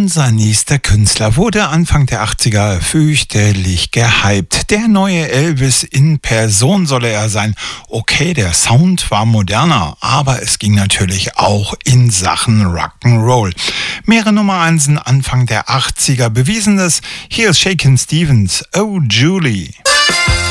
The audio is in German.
Unser nächster Künstler wurde Anfang der 80er fürchterlich gehypt. Der neue Elvis in Person solle er sein. Okay, der Sound war moderner, aber es ging natürlich auch in Sachen Rock'n'Roll. Mehrere Nummer 1 Anfang der 80er bewiesen es. Hier ist Shakin' Stevens, Oh Julie.